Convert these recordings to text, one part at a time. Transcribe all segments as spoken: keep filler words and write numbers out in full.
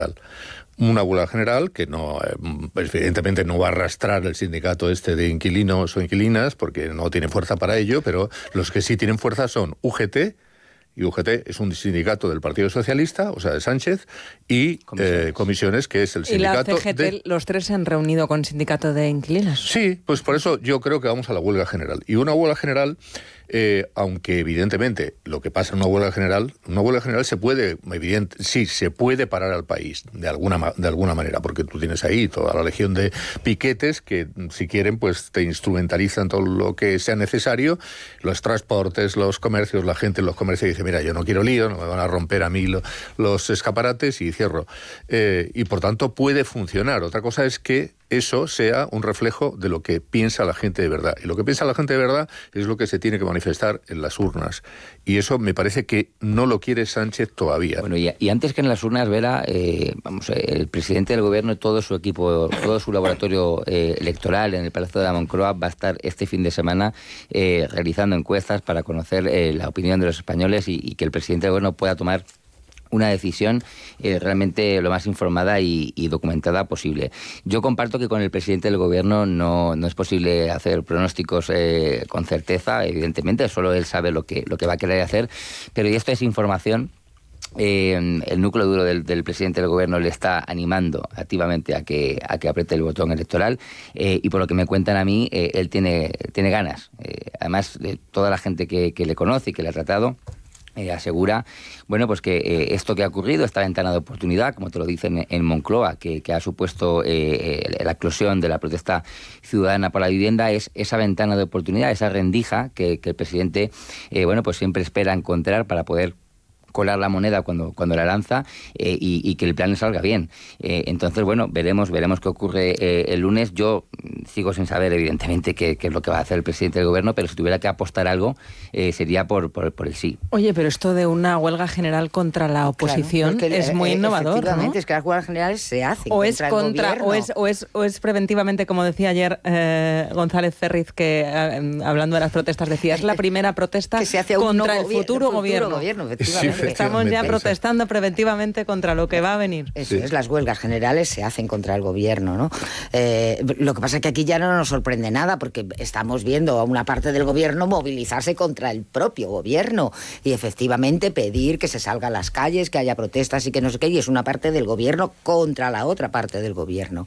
Una huelga general que no, evidentemente no va a arrastrar el sindicato este de inquilinos o inquilinas porque no tiene fuerza para ello, pero los que sí tienen fuerza son U G T, y U G T es un sindicato del Partido Socialista, o sea, de Sánchez, y Comisiones, eh, Comisiones que es el sindicato... ¿Y la C G T, de... los tres se han reunido con el sindicato de inquilinos? Sí, pues por eso yo creo que vamos a la huelga general. Y una huelga general, eh, aunque evidentemente lo que pasa en una huelga general, una huelga general se puede, evidente, sí, se puede parar al país de alguna, de alguna manera, porque tú tienes ahí toda la legión de piquetes que, si quieren, pues te instrumentalizan todo lo que sea necesario, los transportes, los comercios, la gente en los comercios dice, mira, yo no quiero lío, no me van a romper a mí lo, los escaparates y cierro. Eh, y por tanto puede funcionar. Otra cosa es que eso sea un reflejo de lo que piensa la gente de verdad. Y lo que piensa la gente de verdad es lo que se tiene que manifestar en las urnas. Y eso me parece que no lo quiere Sánchez todavía. Bueno, y, y antes que en las urnas, Vera, eh, vamos, el presidente del gobierno y todo su equipo, todo su laboratorio eh, electoral en el Palacio de la Moncloa va a estar este fin de semana eh, realizando encuestas para conocer eh, la opinión de los españoles y, y que el presidente del gobierno pueda tomar una decisión eh, realmente lo más informada y, y documentada posible. Yo comparto que con el presidente del gobierno no, no es posible hacer pronósticos eh, con certeza, evidentemente, solo él sabe lo que, lo que va a querer hacer, pero y esto es información. Eh, el núcleo duro del, del presidente del gobierno le está animando activamente a que, a que apriete el botón electoral eh, y por lo que me cuentan a mí, eh, él tiene, tiene ganas. Eh, además, de toda la gente que, que le conoce y que le ha tratado, Eh, asegura, bueno, pues que eh, esto que ha ocurrido, esta ventana de oportunidad, como te lo dicen en Moncloa, que, que ha supuesto eh, la eclosión de la protesta ciudadana por la vivienda, es esa ventana de oportunidad, esa rendija que, que el presidente, eh, bueno, pues siempre espera encontrar para poder colar la moneda cuando, cuando la lanza eh, y, y que el plan le salga bien. Eh, entonces, bueno, veremos veremos qué ocurre eh, el lunes. Yo sigo sin saber, evidentemente, qué, qué es lo que va a hacer el presidente del gobierno, pero si tuviera que apostar algo, eh, sería por, por, por el sí. Oye, pero esto de una huelga general contra la oposición claro, es muy eh, innovador, efectivamente, ¿no? Es que las huelgas generales se hacen o contra es el contra, gobierno. O es, o, es, o es preventivamente, como decía ayer eh, González Ferriz, que eh, hablando de las protestas decía, es la primera protesta que se hace contra un el futuro, futuro gobierno. gobierno efectivamente. Sí, estamos ya protestando preventivamente contra lo que va a venir. Eso sí. es, las huelgas generales se hacen contra el gobierno, ¿no? Eh, lo que pasa es que aquí ya no nos sorprende nada porque estamos viendo a una parte del gobierno movilizarse contra el propio gobierno y efectivamente pedir que se salga a las calles, que haya protestas y que no sé qué, y es una parte del gobierno contra la otra parte del gobierno.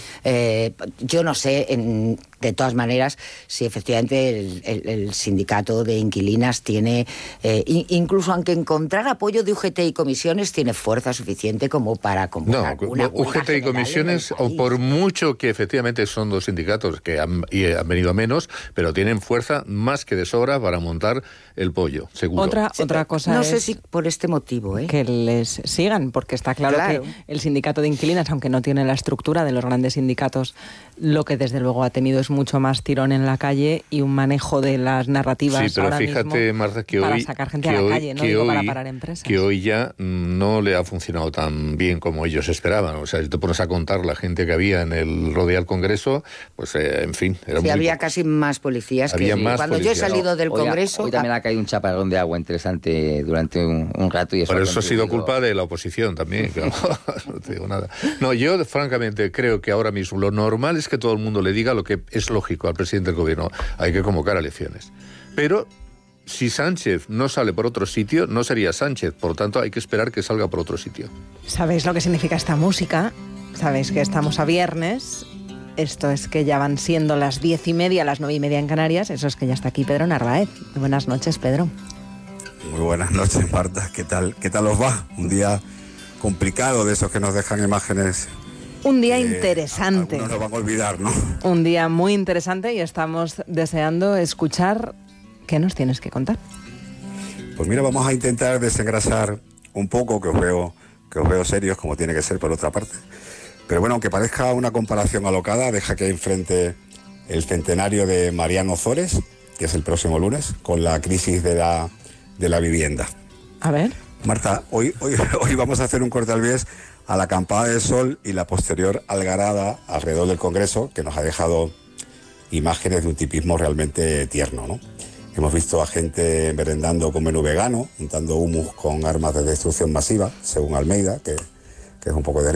Eh, yo no sé, en, de todas maneras, si efectivamente el, el, el sindicato de inquilinas tiene, eh, incluso aunque encontrar apoyo de U G T y comisiones, tiene fuerza suficiente como para convocar no, una U G T y comisiones, o por mucho que efectivamente son dos sindicatos que han, y han venido a menos, pero tienen fuerza más que de sobra para montar el pollo, seguro. Otra, sí, otra cosa no es sé si por este motivo, ¿eh? que les sigan, porque está claro, claro que el sindicato de inquilinas, aunque no tiene la estructura de los grandes sindicatos, lo que desde luego ha tenido es mucho más tirón en la calle y un manejo de las narrativas sí, pero ahora fíjate, mismo Marta, que para hoy, sacar gente que a la hoy, calle, no que digo hoy, para parar empresas. Que hoy ya no le ha funcionado tan bien como ellos esperaban. O sea, si te pones a contar la gente que había en el rodeo al Congreso, pues eh, en fin, era sí, muy... había casi más policías había que más cuando policías. yo he salido del hoy, Congreso. Hoy también ha caído un chaparrón de agua interesante durante un, un rato y eso Pero ha eso ha sido culpa de la oposición también. Claro. No te digo nada. No, yo francamente creo que ahora mismo lo normal es que todo el mundo le diga lo que es lógico al presidente del gobierno. Hay que convocar elecciones. Pero si Sánchez no sale por otro sitio, no sería Sánchez. Por tanto, hay que esperar que salga por otro sitio. ¿Sabéis lo que significa esta música? Sabéis que estamos a viernes. Esto es que ya van siendo las diez y media, las nueve y media en Canarias. Eso es que ya está aquí Pedro Narváez. Buenas noches, Pedro. Muy buenas noches, Marta. ¿Qué tal, qué tal os va? Un día complicado de esos que nos dejan imágenes. Un día eh, interesante. No nos van a olvidar, ¿no? Un día muy interesante y estamos deseando escuchar qué nos tienes que contar. Pues mira, vamos a intentar desengrasar un poco, que os veo, que os veo serios, como tiene que ser por otra parte. Pero bueno, aunque parezca una comparación alocada, deja que enfrente el centenario de Mariano Ozores, que es el próximo lunes, con la crisis de la, de la vivienda. A ver. Marta, hoy, hoy, hoy vamos a hacer un corte al bies a la acampada de sol y la posterior algarada alrededor del Congreso, que nos ha dejado imágenes de un tipismo realmente tierno, ¿no? Hemos visto a gente merendando con menú vegano, untando humus con armas de destrucción masiva, según Almeida, que, que es un poco de